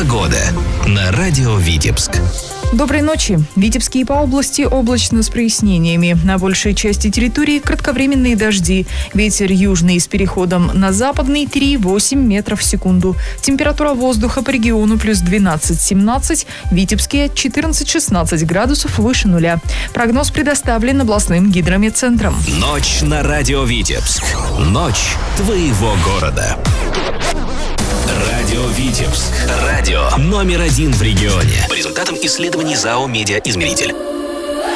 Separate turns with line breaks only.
Погода на радио Витебск.
Доброй ночи. В Витебске и по области облачно с прояснениями. На большей части территории кратковременные дожди. Ветер южный с переходом на западный 3,8 метров в секунду. Температура воздуха по региону плюс 12-17. В Витебске 14-16 градусов выше нуля. Прогноз предоставлен областным гидрометцентром.
Ночь на радио Витебск. Ночь твоего города. Радио Витебск. Радио номер 1 в регионе. По результатам исследований ЗАО «Медиаизмеритель».